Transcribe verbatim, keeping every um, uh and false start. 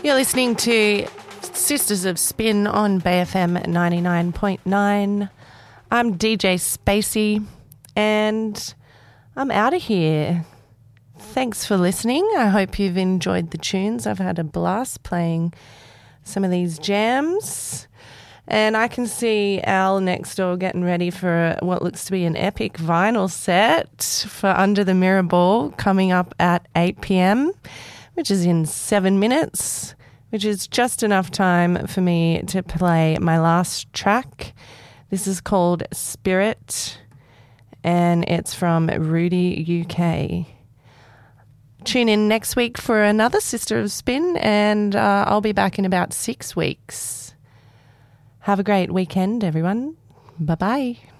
You're listening to Sisters of Spin on Bay F M ninety-nine point nine. I'm D J Spacey and I'm out of here. Thanks for listening. I hope you've enjoyed the tunes. I've had a blast playing some of these jams. And I can see Al next door getting ready for what looks to be an epic vinyl set for Under the Mirror Ball coming up at eight p.m, which is in seven minutes, which is just enough time for me to play my last track. This is called Spirit, and it's from Rudy U K. Tune in next week for another Sister of Spin, and uh, I'll be back in about six weeks. Have a great weekend, everyone. Bye-bye.